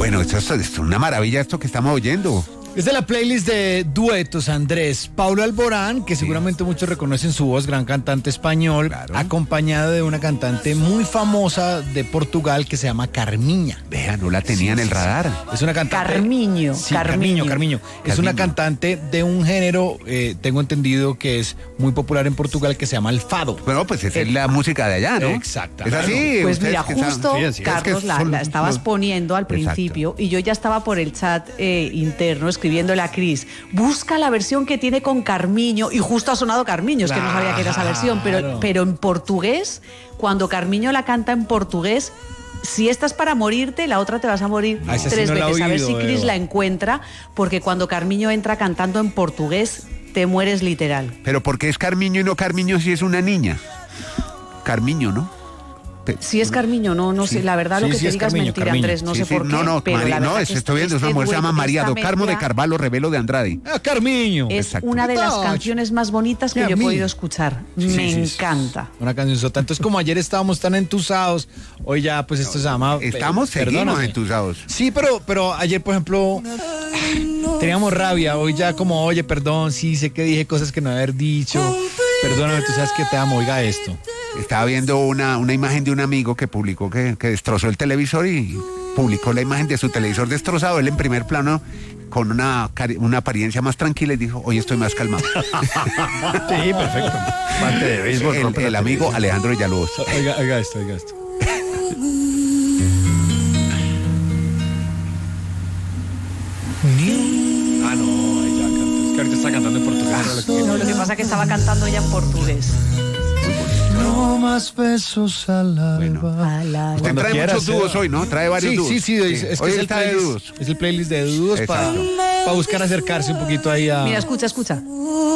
Bueno, esto es una maravilla esto que estamos oyendo. Es de la playlist de duetos, Andrés. Paulo Alborán, que seguramente muchos reconocen su voz, gran cantante español, Claro. acompañado de una cantante muy famosa de Portugal que se llama Carmiña. Vea, no la tenía en el radar. Es una cantante... Carmiño. Sí, Carmiño. Es una cantante de un género, tengo entendido que es muy popular en Portugal, que se llama el fado. Bueno, pues esa es la música de allá, ¿no? Exactamente. Es así. Pues ustedes mira, que saben. justo, Sí, así es. Carlos, Es que son la estabas los- poniendo al principio y yo ya estaba por el chat interno escribiéndole a Cris, busca la versión que tiene con Carmiño, y justo ha sonado Carmiño, es que no sabía que era esa versión, pero en portugués, cuando Carmiño la canta en portugués, si esta es para morirte, la otra te vas a morir Ah, esa sí 3 no la he veces. A ver si oído, Cris Eva. la encuentra, porque cuando Carmiño entra cantando en portugués, te mueres literal. Pero ¿por qué es Carmiño y no Carmiño si es una niña? Carmiño, ¿no? Si es Carmiño, no sé, la verdad lo Sí, que sí, te es diga es Carmiño, mentira, Carmiño. Andrés, no Sí, sé sí, por qué. no, pero María, la verdad que estoy viendo, esa mujer se llama María do Carmo de Carvalho Rebelo de Andrade. ¡Ah, Carmiño! Es Exacto. una de las Ay, canciones más bonitas que yo he Carmiño. podido escuchar. Me encanta. Una canción sota. Entonces, como ayer estábamos tan entusados, hoy ya, pues esto se llama... Seguimos Perdóname. entusados. Sí, pero ayer, por ejemplo, teníamos rabia. Hoy ya como, oye, perdón, sí, sé que dije cosas que no haber dicho. Perdóname, tú sabes que te amo, oiga esto. Estaba viendo una imagen de un amigo que publicó que destrozó el televisor y publicó la imagen de su televisor destrozado, él en primer plano con una apariencia más tranquila y dijo, hoy estoy más calmado. Sí, perfecto. Bate de béisbol, rompe el la amigo televisión. Alejandro Villalobos. Oiga esto. Ah, no, ahí ya canta. Es que ahorita está cantando en portugués. No, lo que pasa es que estaba cantando ella en portugués. No más besos al alba. Usted Cuando trae quieras, muchos dúos Eva. hoy, ¿no? Trae varios dúos. Sí, es que Hoy es el, está de playlist, dúos. es el playlist de dúos para Exacto. buscar acercarse un poquito ahí a... Mira, escucha.